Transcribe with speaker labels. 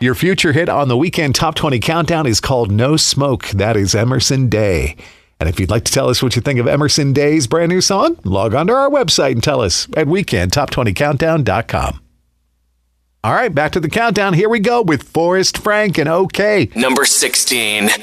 Speaker 1: Your future hit on the Weekend Top 20 Countdown is called No Smoke. That is Emerson Day. And if you'd like to tell us what you think of Emerson Day's brand new song, log on to our website and tell us at weekendtop20countdown.com. All right, back to the countdown. Here we go with Forrest Frank and OK.
Speaker 2: Number 16.